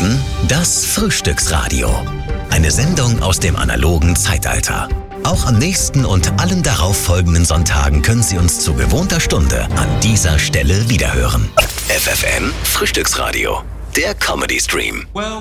hörten das Frühstücksradio. Eine Sendung aus dem analogen Zeitalter. Auch am nächsten und allen darauffolgenden Sonntagen können Sie uns zu gewohnter Stunde an dieser Stelle wiederhören. FFN Frühstücksradio, der Comedy Stream.